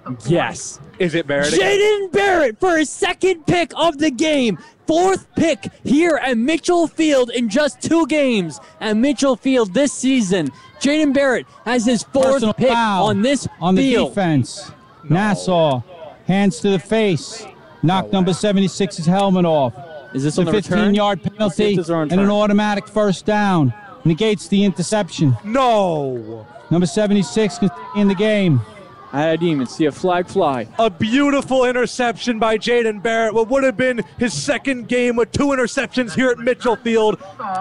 Yes. Is it Barrett again? Jaden Barrett for his second pick of the game. Fourth pick here at Mitchell Field in just 2 games at Mitchell Field this season. Jaden Barrett has his 4th Personal pick foul on this on the field. defense. Nassau, hands to the face. Knocked number 76's helmet off. Is this It's on a the return? 15-yard penalty This is on and an return. automatic first down. Negates the interception. No. Number 76 can stay in the game. I didn't even see a flag fly. A beautiful interception by Jaden Barrett. What would have been his second game with 2 interceptions here at Mitchell Field.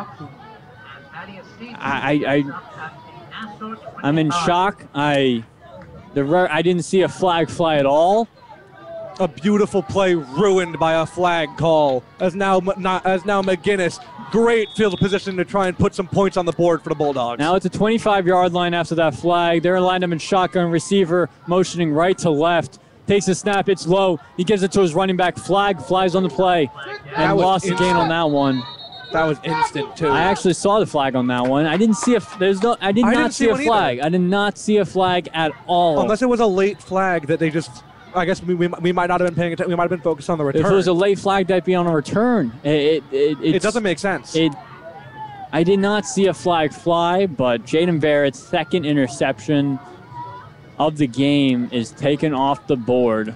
I'm in shock. I didn't see a flag fly at all. A beautiful play ruined by a flag call. As now McGinnis, great field position to try and put some points on the board for the Bulldogs. Now it's a 25-yard line after that flag. They're lined up in shotgun, receiver motioning right to left. Takes a snap, it's low. He gives it to his running back. Flag flies on the play. And lost the gain on that one. That was instant too. I actually saw the flag on that one. I didn't see I did not see a flag. I did not see a flag at all. Unless it was a late flag that they just, I guess we might not have been paying attention. We might have been focused on the return. If it was a late flag, that'd be on a return. It doesn't make sense. I did not see a flag fly, but Jaden Barrett's second interception of the game is taken off the board.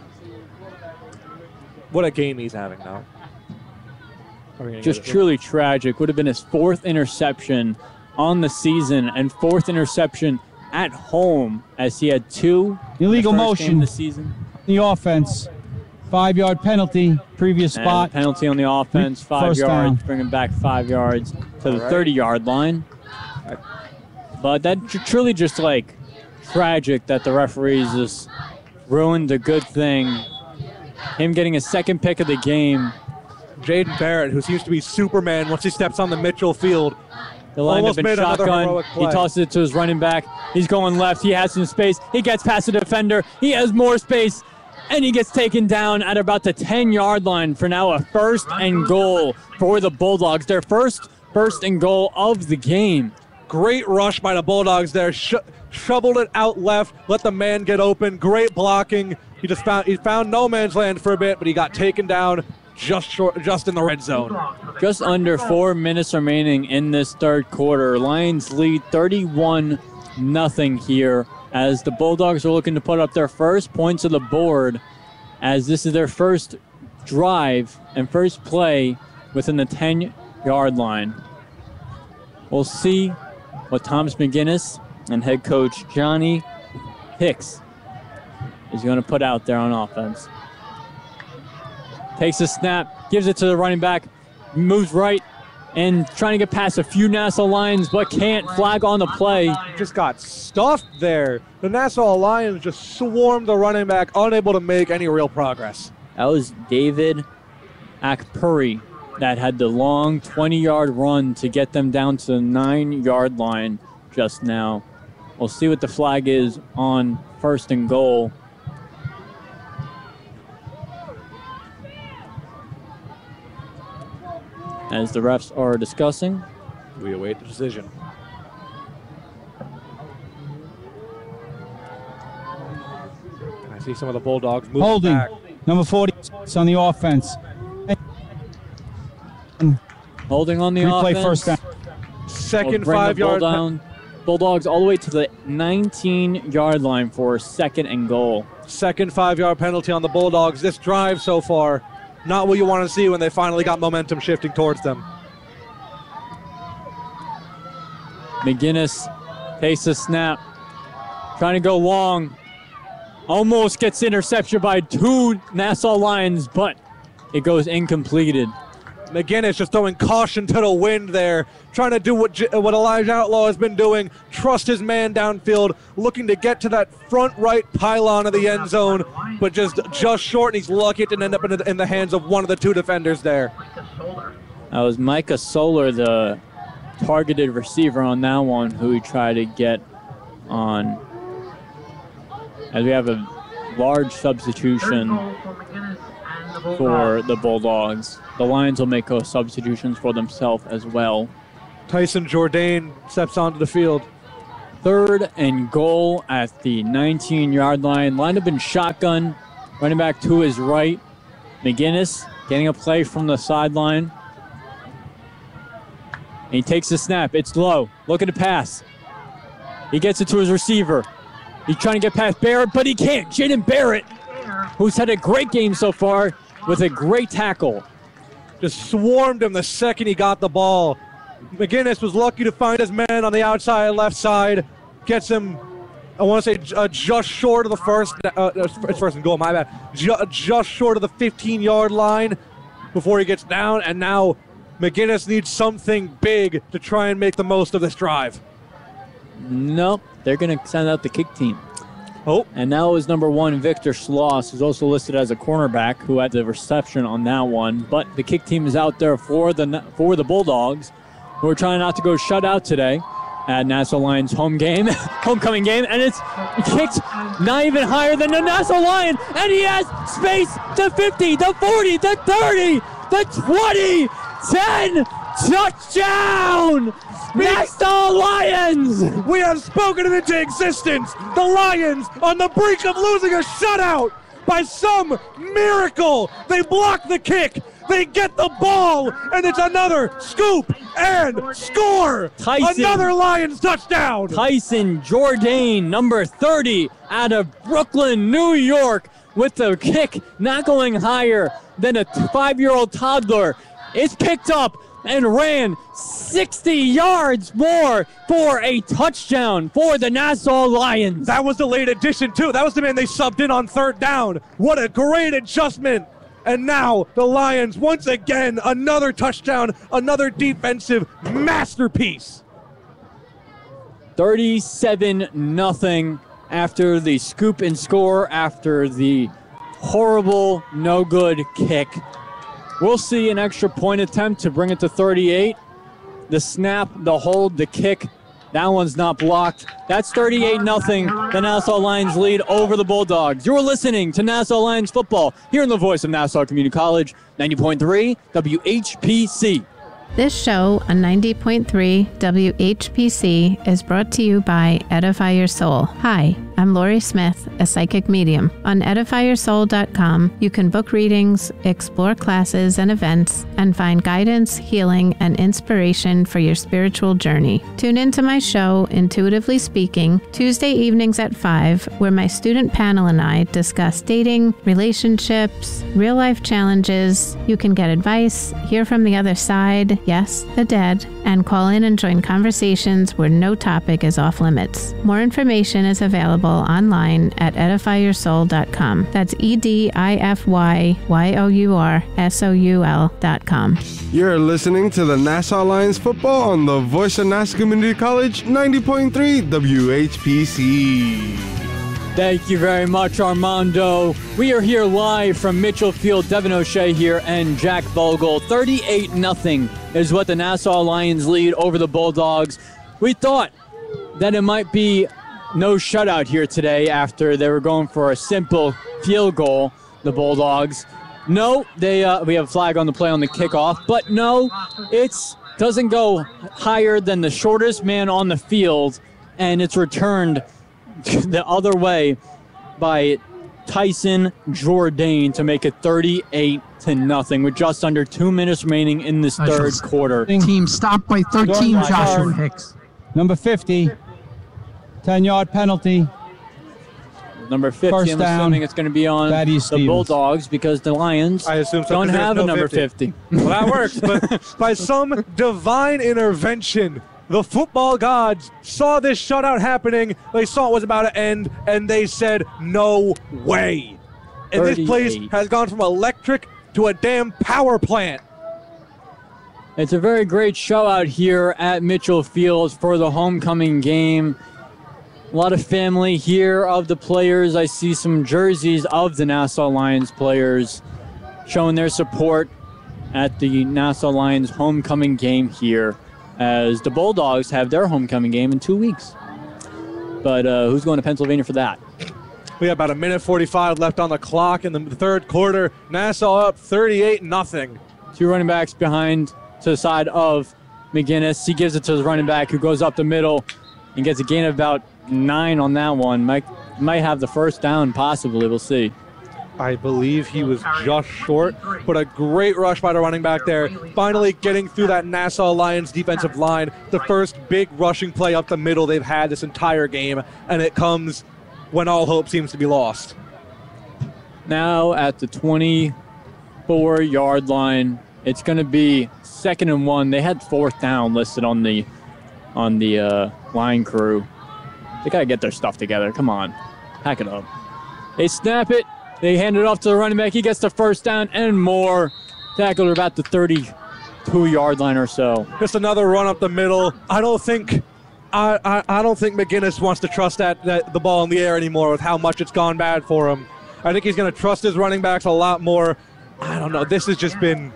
What a game he's having now. Just truly tragic. Would have been his 4th interception on the season and 4th interception at home, as he had 2 Illegal in the first motion. game of the season. The offense. 5-yard penalty. Previous And spot. penalty on the offense, 5 First yards, down. bringing back 5 yards to the 30-yard line. But that truly just like tragic that the referees just ruined a good thing. Him getting his second pick of the game. Jaden Barrett, who seems to be Superman once he steps on the Mitchell field. The line Almost up in made another shotgun. heroic He play. tosses it to his running back. He's going left. He has some space. He gets past the defender. He has more space. And he gets taken down at about the 10-yard line for now a 1st and goal for the Bulldogs. Their first and goal of the game. Great rush by the Bulldogs there. Shoveled it out left. Let the man get open. Great blocking. He found no man's land for a bit, but he got taken down just in the red zone. Just under 4 minutes remaining in this 3rd quarter. Lions lead 31-0 here as the Bulldogs are looking to put up their first points of the board, as this is their first drive and first play within the 10-yard line. We'll see what Thomas McGinnis and head coach Johnny Hicks is going to put out there on offense. Takes a snap, gives it to the running back, moves right, and trying to get past a few Nassau Lions, but can't. Flag on the play. Just got stuffed there. The Nassau Lions just swarmed the running back, unable to make any real progress. That was David Akpuri that had the long 20-yard run to get them down to the 9-yard line just now. We'll see what the flag is on 1st and goal. As the refs are discussing. We await the decision. I see some of the Bulldogs moving Holding. back. Number 40 on the offense. Holding on the Replay offense. first down. Second Will bring the 5-yard Bulldogs all the way to the 19-yard line for 2nd and goal. Second 5-yard penalty on the Bulldogs. This drive so far, not what you want to see when they finally got momentum shifting towards them. McGinnis takes a snap, trying to go long. Almost gets interception by 2 Nassau Lions, but it goes incompleted. McGinnis just throwing caution to the wind there, trying to do what Elijah Outlaw has been doing, trust his man downfield, looking to get to that front right pylon of the end zone, but just short, and he's lucky it didn't end up in the hands of one of the 2 defenders there. That was Micah Solar, the targeted receiver on that one, who he tried to get on. As we have a large substitution for the Bulldogs. The Lions will make those substitutions for themselves as well. Tyson Jourdain steps onto the field. 3rd and goal at the 19-yard line. Lined up in shotgun. Running back to his right. McGinnis getting a play from the sideline. And he takes the snap. It's low. Looking to pass. He gets it to his receiver. He's trying to get past Barrett, but he can't. Jaden Barrett, who's had a great game so far with a great tackle. Just swarmed him the second he got the ball. McGinnis was lucky to find his man on the outside left side. Gets him, I want to say, just short of the first and goal, my bad. Just short of the 15-yard line before he gets down. And now McGinnis needs something big to try and make the most of this drive. Nope, they're going to send out the kick team. Oh. And now is number 1, Victor Schloss, who's also listed as a cornerback, who had the reception on that one. But the kick team is out there for the Bulldogs, who are trying not to go shutout today at Nassau Lions homecoming game. And it's kicked not even higher than the Nassau Lion. And he has space to 50, the 40, the 30, the 20, 10, touchdown! Nassau Lions! We have spoken it into existence. The Lions on the brink of losing a shutout. By some miracle, they block the kick. They get the ball, and it's another scoop and score. Another Lions touchdown. Tyson Jourdain, number 30, out of Brooklyn, New York, with the kick not going higher than a 5-year-old toddler. It's picked up and ran 60 yards more for a touchdown for the Nassau Lions. That was the late addition, too. That was the man they subbed in on 3rd down. What a great adjustment. And now the Lions, once again, another touchdown, another defensive masterpiece. 37-0 after the scoop and score, after the horrible, no good kick. We'll see an extra point attempt to bring it to 38. The snap, the hold, the kick, that one's not blocked. That's 38-0. The Nassau Lions lead over the Bulldogs. You're listening to Nassau Lions football here in the voice of Nassau Community College, 90.3 WHPC. This show on 90.3 WHPC is brought to you by Edify Your Soul. Hi, I'm Lori Smith, a psychic medium. On edifyyoursoul.com, you can book readings, explore classes and events, and find guidance, healing, and inspiration for your spiritual journey. Tune into my show, Intuitively Speaking, Tuesday evenings at 5, where my student panel and I discuss dating, relationships, real-life challenges. You can get advice, hear from the other side, yes, the dead, and call in and join conversations where no topic is off limits. More information is available online at edifyyoursoul.com. That's edifyyoursoul.com. You're listening to the Nassau Lions football on the voice of Nassau Community College, 90.3 WHPC. Thank you very much, Armando. We are here live from Mitchell Field. Devin O'Shea here and Jack Vogel. 38-0 is what the Nassau Lions lead over the Bulldogs. We thought that it might be no shutout here today after they were going for a simple field goal, the Bulldogs. No, we have a flag on the play on the kickoff, but no, it doesn't go higher than the shortest man on the field, and it's returned the other way by Tyson Jourdain to make it 38-0 with just under 2 minutes remaining in this third quarter. Team stopped by 13, Joshua Hicks. Number 50, 10-yard penalty. Number 50, First I'm down. assuming it's going to be on Thaddeus the Stevens. Bulldogs because the Lions I assume so, don't 'cause there's have no a number 50. 50. Well, that works, but by some divine intervention, the football gods saw this shutout happening. They saw it was about to end, and they said, no way. And this place 38. has gone from electric to a damn power plant. It's a very great show out here at Mitchell Field for the homecoming game. A lot of family here of the players. I see some jerseys of the Nassau Lions players showing their support at the Nassau Lions homecoming game here, as the Bulldogs have their homecoming game in 2 weeks. But who's going to Pennsylvania for that? We have about a minute 45 left on the clock in the third quarter. Nassau up 38-0. Two running backs behind to the side of McGinnis. He gives it to the running back who goes up the middle. and gets a gain of about 9 on that one. Might have the first down, possibly. We'll see. I believe he was just short, but a great rush by the running back there. Finally getting through that Nassau Lions defensive line. The first big rushing play up the middle they've had this entire game, and it comes when all hope seems to be lost. Now at the 24-yard line, it's going to be 2nd and 1. They had 4th down listed on the line crew. They got to get their stuff together. Come on. Pack it up. They snap it. They hand it off to the running back. He gets the first down and more. Tackled at about the 32-yard line or so. Just another run up the middle. I don't think McGinnis wants to trust the ball in the air anymore with how much it's gone bad for him. I think he's going to trust his running backs a lot more. I don't know. This has just been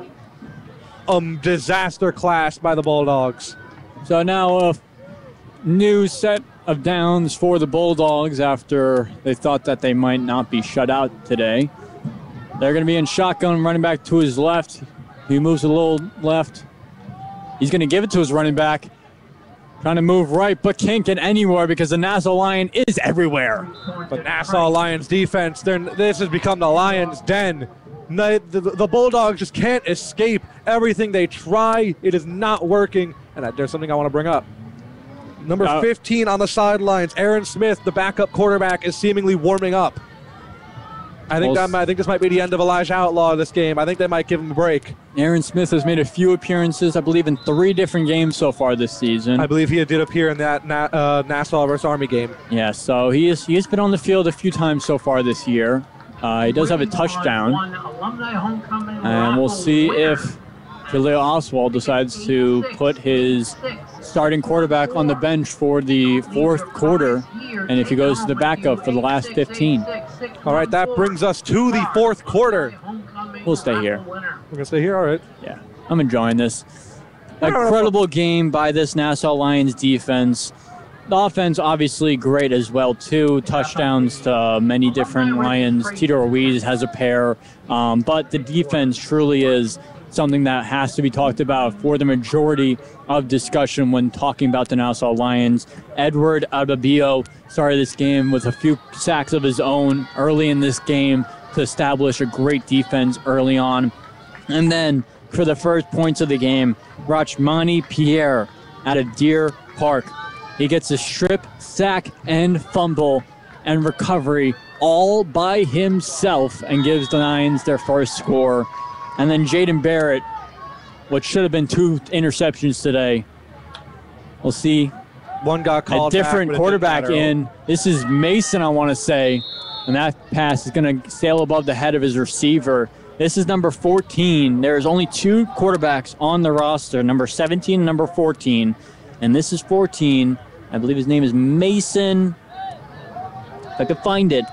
a disaster class by the Bulldogs. So now a new set of downs for the Bulldogs after they thought that they might not be shut out today. They're going to be in shotgun, running back to his left. He moves a little left. He's going to give it to his running back. Trying to move right, but can't get anywhere because the Nassau Lion is everywhere. The Nassau Lions defense, this has become the Lions' den. The Bulldogs just can't escape everything they try. It is not working. And there's something I want to bring up. Number 15 on the sidelines, Aaron Smith, the backup quarterback, is seemingly warming up. I think this might be the end of Elijah Outlaw this game. I think they might give him a break. Aaron Smith has made a few appearances, I believe, in 3 different games so far this season. I believe he did appear in that Nassau versus Army game. Yeah, so he has been on the field a few times so far this year. He does have a touchdown. And we'll see if Jaleel Oswald decides to put his starting quarterback on the bench for the 4th quarter, and if he goes to the backup for the last 15. All right, that brings us to the 4th quarter. We'll stay here. We're going to stay here? All right. Yeah, I'm enjoying this. Incredible game by this Nassau Lions defense. The offense, obviously, great as well, too. Touchdowns to many different Lions. Tito Ruiz has a pair. But the defense truly is something that has to be talked about for the majority of discussion when talking about the Nassau Lions. Edward Adebayo started this game with a few sacks of his own early in this game to establish a great defense early on. And then for the first points of the game, Rachmani Pierre out of Deer Park. He gets a strip, sack, and fumble and recovery all by himself and gives the Lions their first score. And then Jaden Barrett, what should have been 2 interceptions today. We'll see. One got called a different back, quarterback in. This is Mason, I want to say. And that pass is going to sail above the head of his receiver. This is number 14. There's only 2 quarterbacks on the roster, number 17 and number 14. And this is 14. I believe his name is Mason. If I could find it.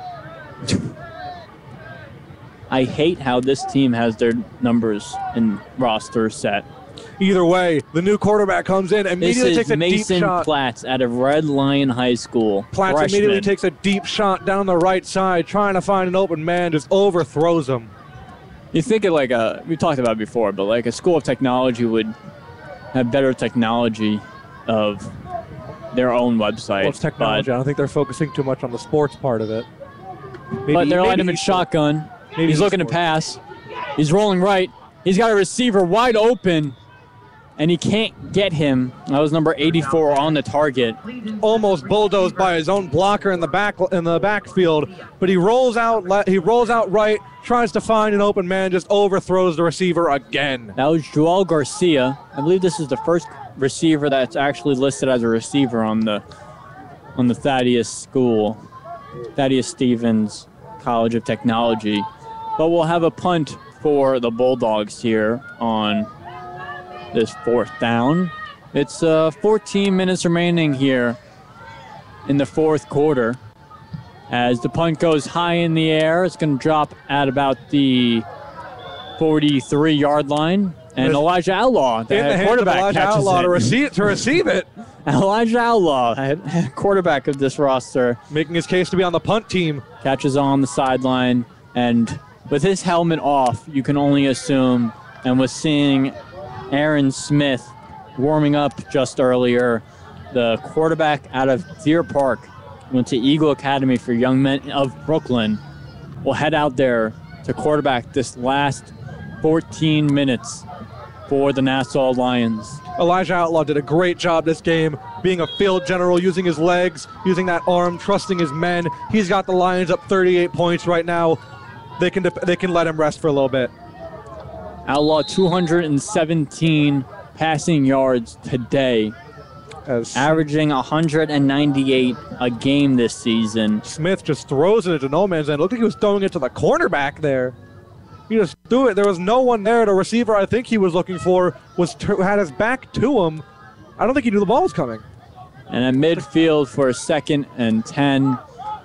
I hate how this team has their numbers and roster set. Either way, the new quarterback comes in, immediately takes a Mason deep shot. Platts out of Red Lion High School. Platts freshman. immediately takes a deep shot down the right side, trying to find an open man, just overthrows him. You think of we talked about it before, but like a school of technology would have better technology of their own website. Well, it's technology. I don't think they're focusing too much on the sports part of it. But they're lining him in shotgun. He's looking to pass. He's rolling right. He's got a receiver wide open, and he can't get him. That was number 84 on the target. Almost bulldozed by his own blocker in the backfield, but he rolls out right, tries to find an open man, just overthrows the receiver again. That was Joel Garcia. I believe this is the first receiver that's actually listed as a receiver on the Thaddeus School, Thaddeus Stevens College of Technology. But we'll have a punt for the Bulldogs here on this 4th down. It's 14 minutes remaining here in the 4th quarter. As the punt goes high in the air, it's going to drop at about the 43-yard line. And Elijah Outlaw, the quarterback, catches Outlaw it. to receive it. Elijah Outlaw, quarterback of this roster, making his case to be on the punt team, catches on the sideline, and with his helmet off, you can only assume, and with seeing Aaron Smith warming up just earlier, the quarterback out of Deer Park, went to Eagle Academy for Young Men of Brooklyn, will head out there to quarterback this last 14 minutes for the Nassau Lions. Elijah Outlaw did a great job this game, being a field general, using his legs, using that arm, trusting his men. He's got the Lions up 38 points right now. They can let him rest for a little bit. Outlaw 217 passing yards today, averaging 198 a game this season. Smith just throws it into no man's land. Looked like he was throwing it to the cornerback there. He just threw it. There was no one there. The receiver I think he was looking for had his back to him. I don't think he knew the ball was coming. And at midfield for 2nd and 10.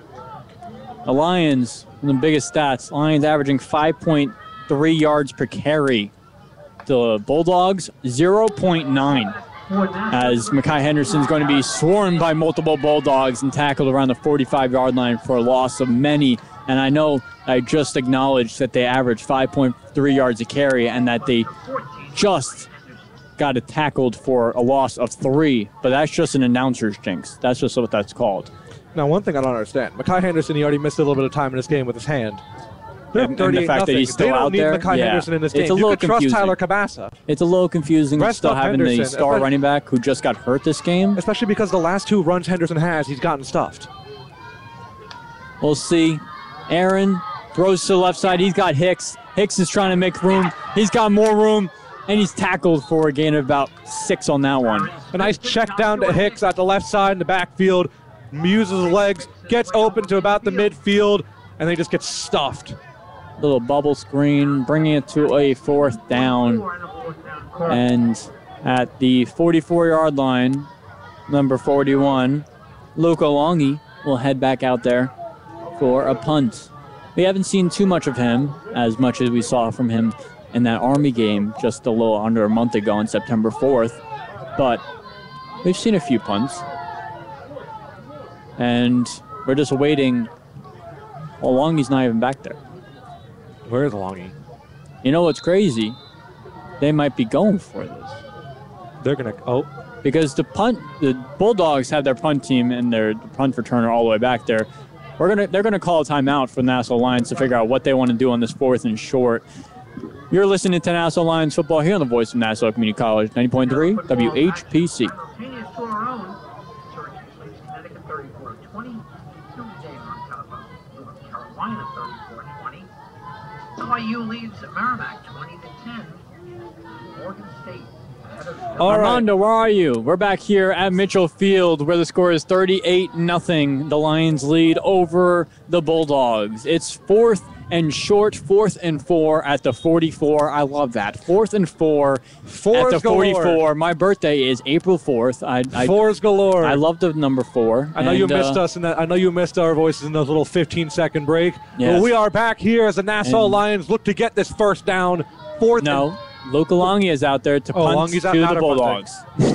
The Lions, the biggest stats, Lions averaging 5.3 yards per carry. The Bulldogs, 0.9. As Mekhi Henderson's going to be swarmed by multiple Bulldogs and tackled around the 45-yard line for a loss of many. And I know I just acknowledged that they averaged 5.3 yards a carry and that they just got it tackled for a loss of 3. But that's just an announcer's jinx. That's just what that's called. Now, one thing I don't understand. Mekhi Henderson, he already missed a little bit of time in this game with his hand. And the fact that he's still out there, they don't need Mekhi Henderson in this game. It's a little confusing. Trust Tyler Cabasa. It's a little confusing still having Henderson, the star running back who just got hurt this game. Especially because the last 2 runs Henderson has, he's gotten stuffed. We'll see. Aaron throws to the left side. He's got Hicks. Hicks is trying to make room. He's got more room, and he's tackled for a gain of about 6 on that one. A nice check down to Hicks at the left side in the backfield. Uses his legs, gets open to about the midfield, and then just gets stuffed. Little bubble screen, bringing it to a 4th down. And at the 44-yard line, number 41, Luca Longi will head back out there for a punt. We haven't seen too much of him, as much as we saw from him in that Army game just a little under a month ago on September 4th. But we've seen a few punts. And we're just waiting. Well, Longi's not even back there. Where is Longi? You know what's crazy? They might be going for this. They're going to... Because the Bulldogs have their punt team and their punt returner all the way back there. They're gonna call a timeout for the Nassau Lions to figure out what they want to do on this 4th and short. You're listening to Nassau Lions football here on the voice of Nassau Community College, 90.3 WHPC. NYU leads Merrimack 20-10. Morgan State. Armando, where are you? We're back here at Mitchell Field where the score is 38-0. The Lions lead over the Bulldogs. It's 4th and short, 4th and 4 at the 44. I love that. 4th and 4 at the 44. Galore. My birthday is April 4th. Fours galore. I love the number 4. I know you missed us in that. I know you missed our voices in those little 15-second break. Yes. But we are back here as the Nassau Lions look to get this first down. 4th. No. Luca Longi is out there to punt to the Bulldogs.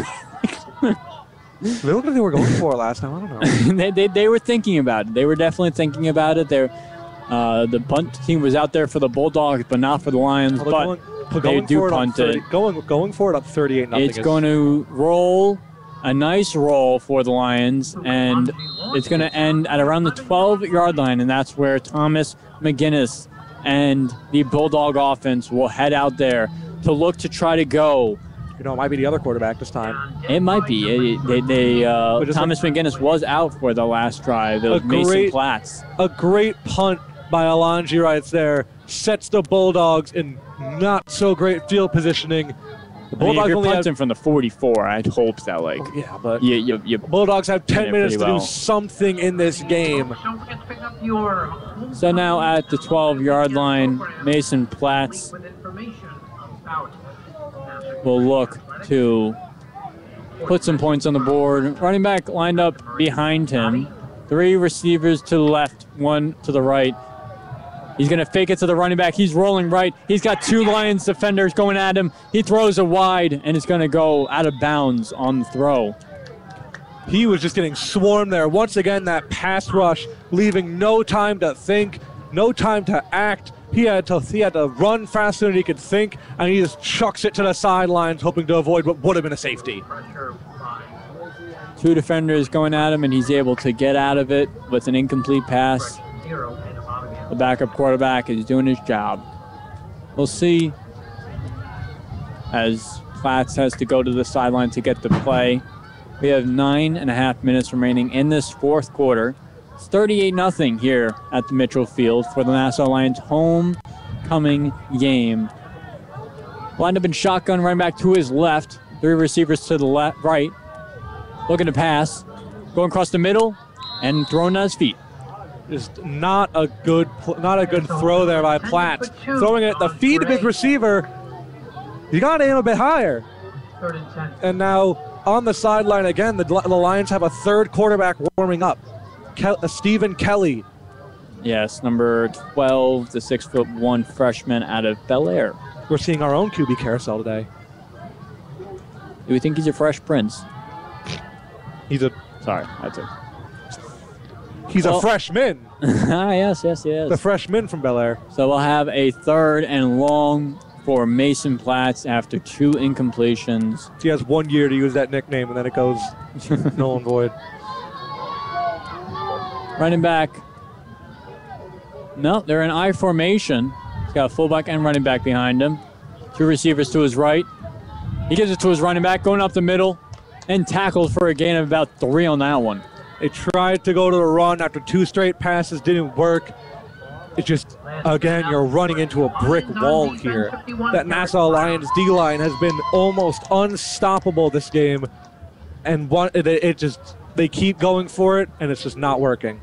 They looked like they were going for it last time. I don't know. they were thinking about it. They were definitely thinking about it. The punt team was out there for the Bulldogs, but not for the Lions. But they do punt it. Going for it up 38-0. It's going to roll, a nice roll for the Lions, and it's going to end at around the 12-yard line, and that's where Thomas McGinnis and the Bulldog offense will head out there to look to try to go. You know, it might be the other quarterback this time. It might be. Thomas McGinnis was out for the last drive. It was Mason Platts. A great punt by Alonji right there. Sets the Bulldogs in not so great field positioning. The Bulldogs if you're punting from the 44, I'd hope that, but you Bulldogs have 10 minutes to do something in this game. So now at the 12-yard line, Mason Platts will look to put some points on the board. Running back lined up behind him. 3 receivers to the left, 1 to the right. He's going to fake it to the running back. He's rolling right. He's got 2 Lions defenders going at him. He throws it wide, and it's going to go out of bounds on the throw. He was just getting swarmed there. Once again, that pass rush, leaving no time to think, no time to act. He had to run faster than he could think, and he just chucks it to the sidelines, hoping to avoid what would have been a safety. Two defenders going at him, and he's able to get out of it with an incomplete pass. The backup quarterback is doing his job. We'll see as Platts has to go to the sideline to get the play. We have 9.5 minutes remaining in this fourth quarter. It's 38-0 here at the Mitchell Field for the Nassau Lions homecoming game. Lined up in shotgun, running back to his left. Three receivers to the right. Looking to pass. Going across the middle and throwing at his feet. Just not a good throw there by Platts. Throwing it at the feet of his receiver. You got to aim a bit higher. And now on the sideline again, the Lions have a third quarterback warming up. Stephen Kelly. Yes, number 12, the 6'1" freshman out of Bel Air. We're seeing our own QB carousel today. Do we think he's a fresh prince? He's a freshman. Yes. The freshman from Bel Air. So we'll have a third and long for Mason Platts after 2 incompletions. He has 1 year to use that nickname, and then it goes null and void. Running back. No, they're in I formation. He's got a fullback and running back behind him. 2 receivers to his right. He gives it to his running back, going up the middle, and tackled for a gain of about 3 on that one. They tried to go to the run after 2 straight passes, didn't work. It's just, again, you're running into a brick wall here. That Nassau Lions D-line has been almost unstoppable this game. And they keep going for it, and it's just not working.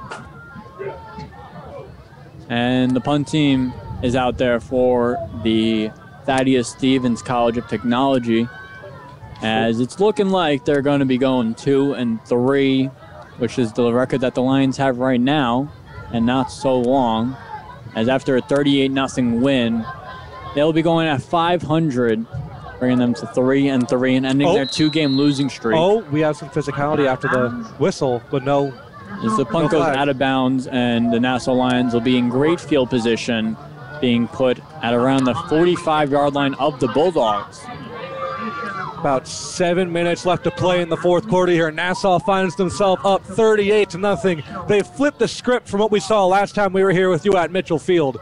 And the punt team is out there for the Thaddeus Stevens College of Technology, as it's looking like they're going to be going 2-3, which is the record that the Lions have right now, and not so long, as after a 38-0 win, they'll be going at 500, bringing them to 3-3 and ending their 2-game losing streak. We have some physicality after the whistle, but no. As the punt goes out of bounds, and the Nassau Lions will be in great field position, being put at around the 45-yard line of the Bulldogs. About 7 minutes left to play in the fourth quarter here. Nassau finds themselves up 38-0. They flipped the script from what we saw last time we were here with you at Mitchell Field.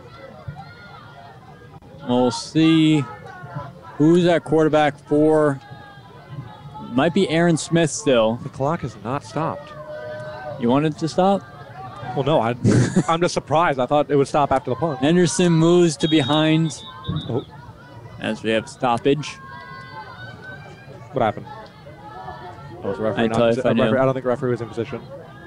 We'll see who's at quarterback for. Might be Aaron Smith still. The clock has not stopped. You wanted to stop? Well, no, I'm just surprised. I thought it would stop after the punt. Henderson moves to behind as we have stoppage. What happened? Was the referee I don't think the referee was in position.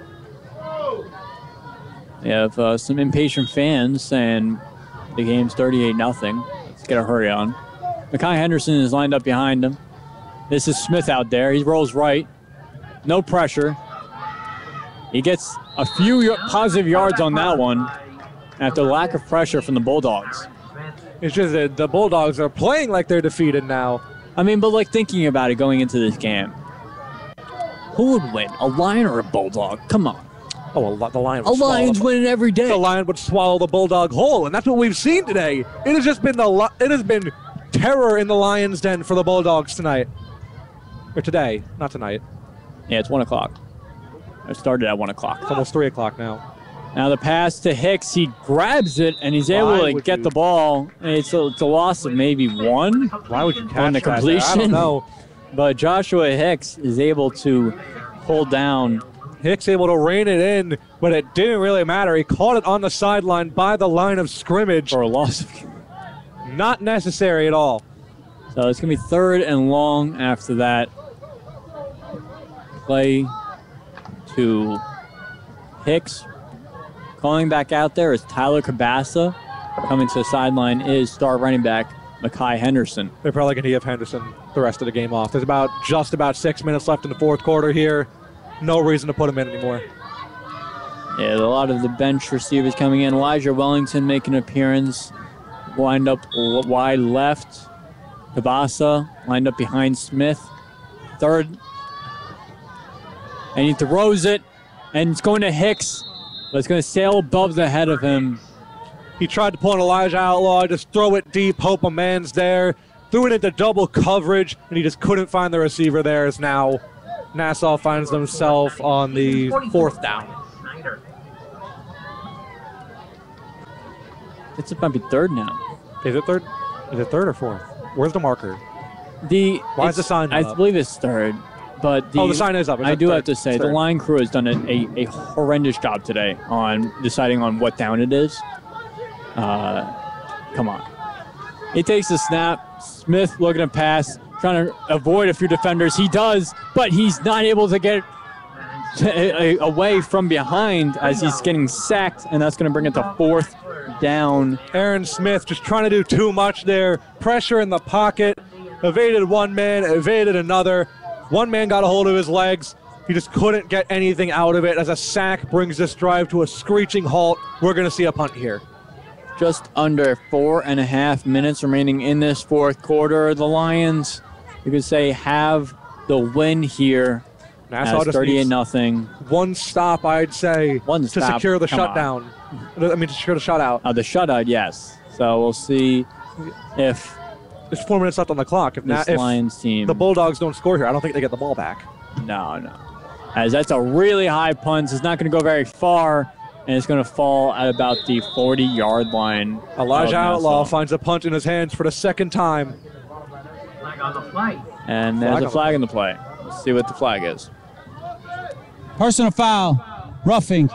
We have some impatient fans saying the game's 38-0. Let's get a hurry on. Mekhi Henderson is lined up behind him. This is Smith out there. He rolls right. No pressure. He gets a few positive yards on that one after lack of pressure from the Bulldogs. It's just that the Bulldogs are playing like they're defeated now. I mean, but like thinking about it going into this game, who would win, a Lion or a Bulldog? Come on. Oh, the Lion would Lion's winning every day. The Lion would swallow the Bulldog whole, and that's what we've seen today. It has just been terror in the Lions' den for the Bulldogs tonight. Or today, not tonight. Yeah, it's 1 o'clock. It started at 1 o'clock. It's almost 3 o'clock now. Now the pass to Hicks, he grabs it, and he's able to get the ball. It's a loss of maybe 1. Why would you catch on the completion? I don't know. But Joshua Hicks is able to hold down. Hicks able to rein it in, but it didn't really matter. He caught it on the sideline by the line of scrimmage. For a loss. Not necessary at all. So it's going to be 3rd and long after that. Play to Hicks. Calling back out there is Tyler Cabasa. Coming to the sideline is star running back Mekhi Henderson. They're probably going to give Henderson the rest of the game off. There's just about 6 minutes left in the fourth quarter here. No reason to put him in anymore. Yeah, a lot of the bench receivers coming in. Elijah Wellington making an appearance. Lined up wide left. Cabasa lined up behind Smith. 3rd. And he throws it. And it's going to Hicks. But it's going to sail above the head of him. He tried to pull an Elijah Outlaw, just throw it deep, hope a man's there. Threw it into double coverage, and he just couldn't find the receiver there. Is now Nassau finds themselves on the 4th down. Snyder. It's about to be 3rd now. Is it 3rd? Is it 3rd or 4th? Where's the marker? Why is the sign I up? believe it's 3rd. But the sign is up. I do 3rd? have to say, the line crew has done a horrendous job today on deciding on what down it is. Come on. He takes the snap. Smith looking to pass, trying to avoid a few defenders. He does, but he's not able to get away from behind as he's getting sacked, and that's going to bring it to 4th down. Aaron Smith just trying to do too much there. Pressure in the pocket. Evaded one man, evaded another. One man got a hold of his legs. He just couldn't get anything out of it. As a sack brings this drive to a screeching halt, we're going to see a punt here. Just under 4.5 minutes remaining in this 4th quarter. The Lions, you could say, have the win here. Nassau as 38-0. One stop, I'd say, to secure the shutdown. I mean, to secure the shutout. The shutout, yes. So we'll see if there's 4 minutes left on the clock. If Lions team, the Bulldogs don't score here, I don't think they get the ball back. No. As that's a really high punt. It's not going to go very far, and it's going to fall at about the 40-yard line. Elijah Outlaw finds a punt in his hands for the 2nd time. Flag on the play. And there's a flag in the play. Let's see what the flag is. Personal foul, roughing.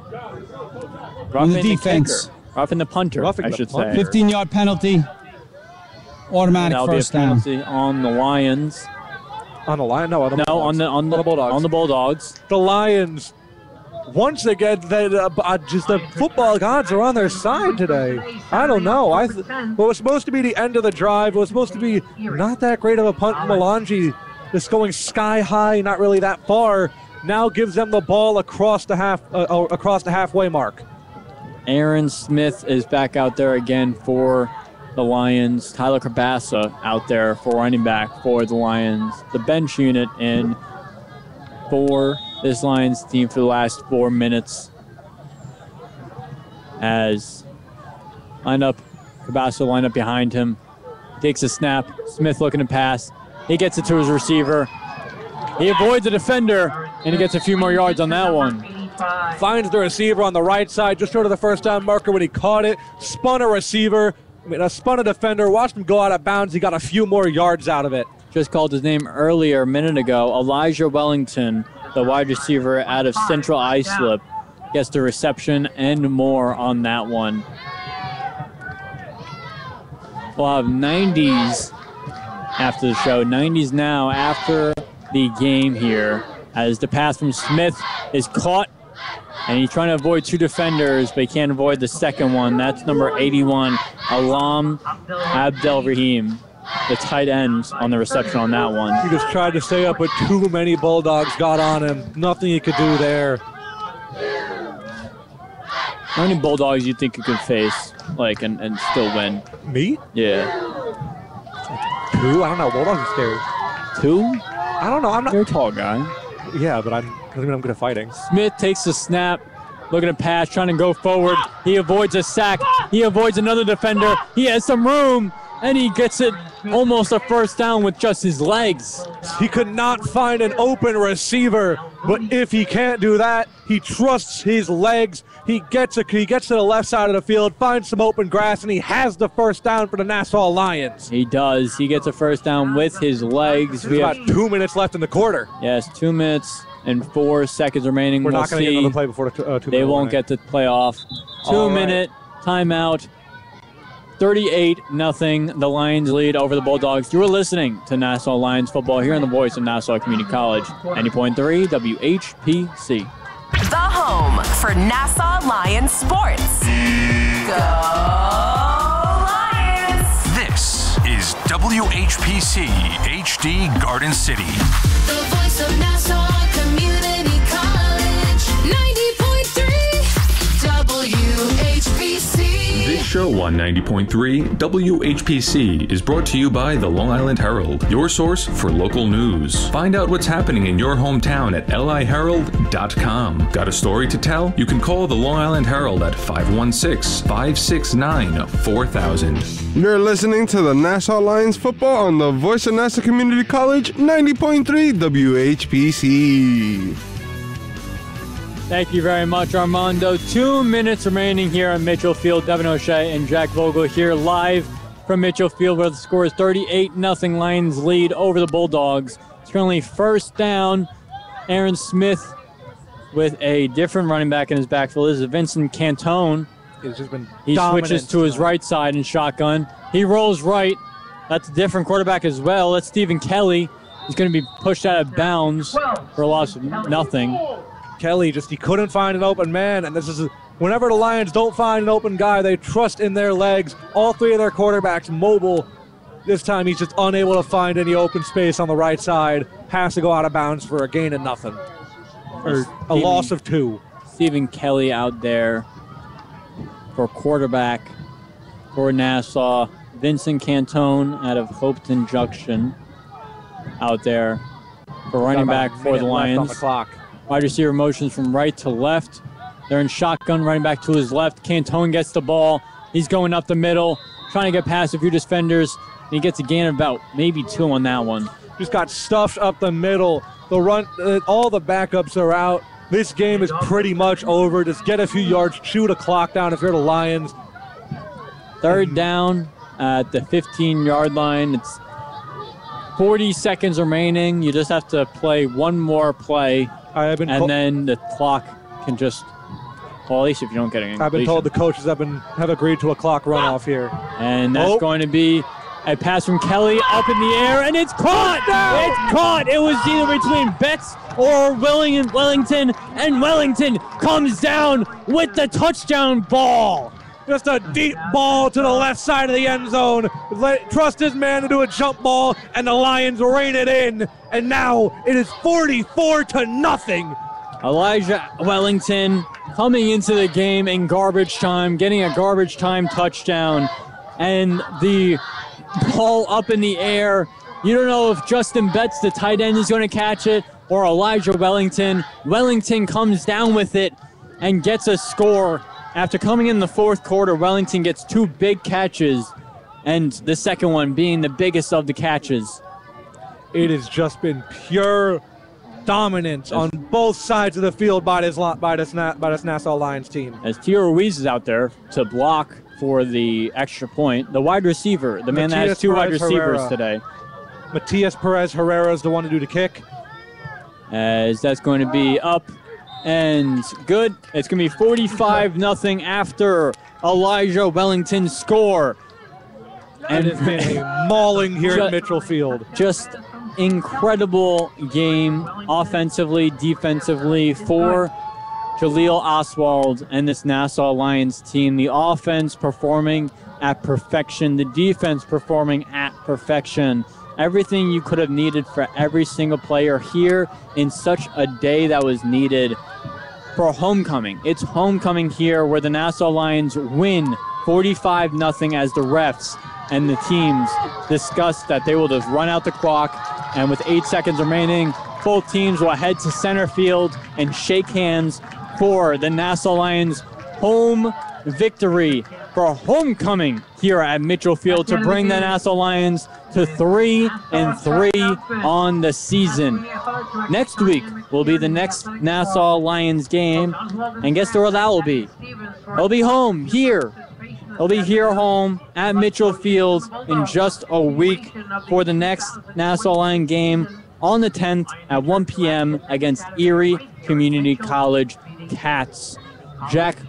On the defense. Roughing the punter, I should say. 15-yard penalty. Automatic first down. On the Lions. On the Lions? No, on the Bulldogs. On the Bulldogs. On the Bulldogs. The Lions, once again, just the football gods are on their side today. I don't know. What was supposed to be the end of the drive, it was supposed to be not that great of a punt from Melange, just going sky high, not really that far, now gives them the ball across the halfway mark. Aaron Smith is back out there again for the Lions. Tyler Cabasa out there for running back for the Lions. The bench unit in for this Lions team for the last 4 minutes. As Cabasa lined up behind him. Takes a snap. Smith looking to pass. He gets it to his receiver. He avoids a defender, and he gets a few more yards on that one. Finds the receiver on the right side, just short of the first down marker when he caught it. Spun a receiver. Spun a defender, watched him go out of bounds. He got a few more yards out of it. Just called his name earlier, a minute ago. Elijah Wellington, the wide receiver out of Central Islip, gets the reception and more on that one. We'll have 90s after the show. 90s now after the game here, as the pass from Smith is caught. And he's trying to avoid 2 defenders, but he can't avoid the second one. That's number 81, Alam Abdelrahim, the tight end on the reception on that one. He just tried to stay up, but too many Bulldogs got on him. Nothing he could do there. How many Bulldogs do you think you could face, and still win? Me? Yeah. 2? I don't know. Bulldogs are scary. 2? I don't know. I'm not. You're a tall guy. Yeah, but I'm good at fighting. Smith takes the snap, looking to pass, trying to go forward. He avoids a sack. He avoids another defender. He has some room, and he gets it almost a first down with just his legs. He could not find an open receiver, but if he can't do that, he trusts his legs. He gets to the left side of the field, finds some open grass, and he has the first down for the Nassau Lions. He does. He gets a first down with his legs. There's about 2 minutes left in the quarter. Yes, 2 minutes and 4 seconds remaining. We're not going to get another play before the 2 They won't get the play off. 2 minute timeout. 38-0. The Lions lead over the Bulldogs. You are listening to Nassau Lions football here on the voice of Nassau Community College. 90.3 WHPC. The home for Nassau Lions sports. Go Lions! This is WHPC HD Garden City. The voice of Nassau Community College. 90.3 WHPC. This show on 90.3 WHPC is brought to you by the Long Island Herald, your source for local news. Find out what's happening in your hometown at liherald.com. Got a story to tell? You can call the Long Island Herald at 516-569-4000. You're listening to the Nassau Lions football on the Voice of Nassau Community College 90.3 WHPC. Thank you very much, Armando. 2 minutes remaining here on Mitchell Field. Devin O'Shea and Jack Vogel here live from Mitchell Field, where the score is 38-0. Lions lead over the Bulldogs. It's currently first down. Aaron Smith with a different running back in his backfield. This is Vincent Cantone. He switches to his right side in shotgun. He rolls right. That's a different quarterback as well. That's Stephen Kelly. He's going to be pushed out of bounds for a loss of nothing. Kelly he couldn't find an open man, and this is whenever the Lions don't find an open guy, they trust in their legs. All three of their quarterbacks mobile. This time he's just unable to find any open space on the right side. Has to go out of bounds for a gain of nothing. Or a loss of 2. Stephen Kelly out there for quarterback for Nassau. Vincent Cantone out of Hopeton Junction out there for running back for the Lions. On the clock. Wide receiver motions from right to left. They're in shotgun, running back to his left. Cantone gets the ball. He's going up the middle, trying to get past a few defenders. And he gets a gain of about maybe 2 on that one. Just got stuffed up the middle. The run, all the backups are out. This game is pretty much over. Just get a few yards, shoot a clock down if you're the Lions. Third down at the 15-yard line. It's 40 seconds remaining. You just have to play one more play. Then the clock can just, well, at least if you don't get it. I've been told the coaches have agreed to a clock runoff here. And that's going to be a pass from Kelly up in the air, and it's caught! It's caught! It was either between Betts or Wellington, and Wellington comes down with the touchdown ball. Just a deep ball to the left side of the end zone. Trust his man to do a jump ball, and the Lions rein it in. And now it is 44-0. Elijah Wellington coming into the game in garbage time, getting a garbage time touchdown. And the ball up in the air. You don't know if Justin Betts, the tight end, is going to catch it, or Elijah Wellington. Wellington comes down with it and gets a score. After coming in the fourth quarter, Wellington gets 2 big catches, and the second one being the biggest of the catches. It has just been pure dominance on both sides of the field by this Nassau Lions team. As Tio Ruiz is out there to block for the extra point, the wide receiver, the man that has 2 wide receivers today. Matias Perez Herrera is the one to do the kick. As that's going to be up and good. It's going to be 45-0 after Elijah Wellington's score. And it's been a mauling here at Mitchell Field. Just incredible game offensively, defensively for Jaleel Oswald and this Nassau Lions team. The offense performing at perfection, the defense performing at perfection. Everything you could have needed for every single player here in such a day that was needed for homecoming. It's homecoming here where the Nassau Lions win 45-0 as the refs and the teams discussed that they will just run out the clock, and with 8 seconds remaining, both teams will head to center field and shake hands for the Nassau Lions home victory for homecoming here at Mitchell Field to bring the Nassau Lions to 3-3 on the season. Next week will be the next Nassau Lions game, and guess where that will be? They'll be home here. They'll be here home at Mitchell Field in just a week for the next Nassau Lion game on the 10th at 1 p.m. against Erie Community College Cats. Jack,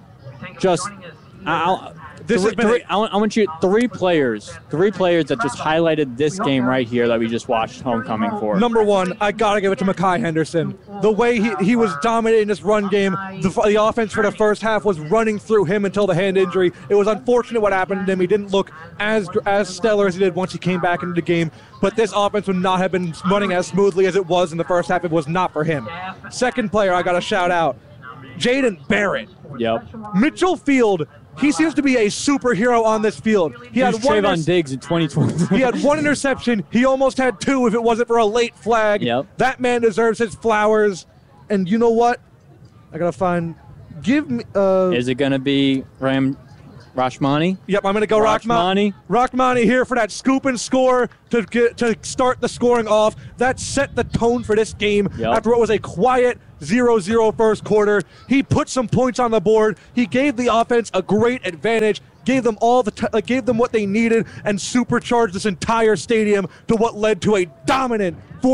I want you 3 players that just highlighted this game right here that we just watched homecoming for. Number 1, I gotta give it to Mekhi Henderson. The way he was dominating this run game, the offense for the first half was running through him until the hand injury. It was unfortunate what happened to him. He didn't look as stellar as he did once he came back into the game, but this offense would not have been running as smoothly as it was in the first half. It was not for him. Second player I gotta shout out, Jaden Barrett. Yep. Mitchell Field He seems to be a superhero on this field. He had Trayvon Diggs in 2020. He had 1 interception. He almost had 2 if it wasn't for a late flag. Yep. That man deserves his flowers. And you know what? I gotta find. Give me. Is it gonna be Rashmani? Yep, I'm gonna go Rachmani. Rachmani here for that scoop and score to start the scoring off. That set the tone for this game. After what was a quiet 0-0 first quarter. He put some points on the board. He gave the offense a great advantage. Gave them gave them what they needed, and supercharged this entire stadium to what led to a dominant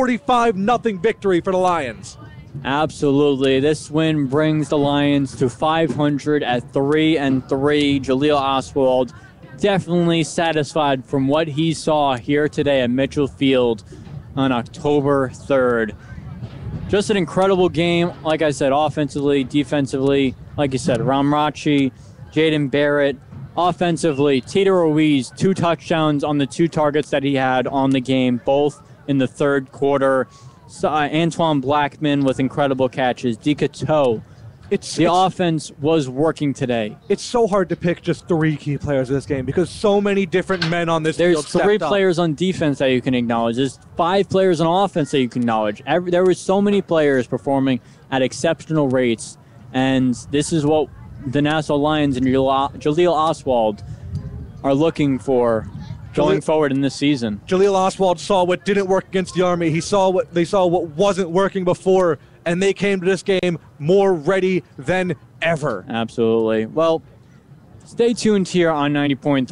45-0 victory for the Lions. Absolutely. This win brings the Lions to 500 at 3-3. Jaleel Oswald definitely satisfied from what he saw here today at Mitchell Field on October 3rd. Just an incredible game, like I said, offensively, defensively. Like you said, Ramrachi, Jaden Barrett. Offensively, Tito Ruiz, 2 touchdowns on the 2 targets that he had on the game, both in the third quarter. Antoine Blackman with incredible catches. Decato. The offense was working today. It's so hard to pick just 3 key players in this game because so many different men on this field stepped up. There's 3 players on defense that you can acknowledge. There's 5 players on offense that you can acknowledge. There were so many players performing at exceptional rates, and this is what the Nassau Lions and Jaleel Oswald are looking for going forward in this season. Jaleel Oswald saw what didn't work against the Army. They saw what wasn't working before, and they came to this game more ready than ever. Absolutely. Well, stay tuned here on 90.3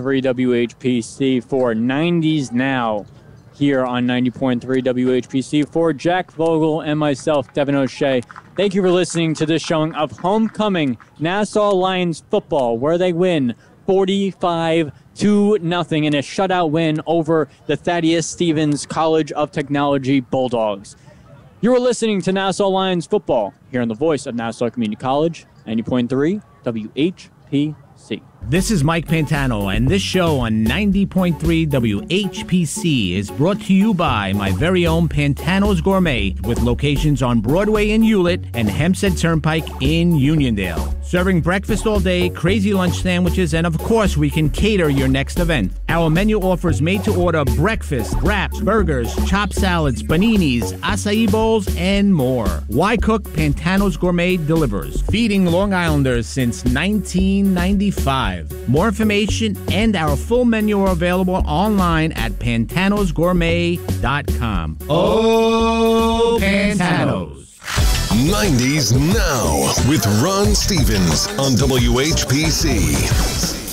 WHPC for 90s Now here on 90.3 WHPC. For Jack Vogel and myself, Devin O'Shea, thank you for listening to this showing of Homecoming Nassau Lions football, where they win 45-0 in a shutout win over the Thaddeus Stevens College of Technology Bulldogs. You are listening to Nassau Lions football here on the voice of Nassau Community College, 90.3 WHPC. This is Mike Pantano, and this show on 90.3 WHPC is brought to you by my very own Pantano's Gourmet, with locations on Broadway in Hewlett and Hempstead Turnpike in Uniondale. Serving breakfast all day, crazy lunch sandwiches, and of course we can cater your next event. Our menu offers made-to-order breakfast, wraps, burgers, chopped salads, paninis, acai bowls, and more. Why cook? Pantano's Gourmet delivers. Feeding Long Islanders since 1995. More information and our full menu are available online at pantanosgourmet.com. Oh, Pantanos. 90s Now with Ron Stevens on WHPC.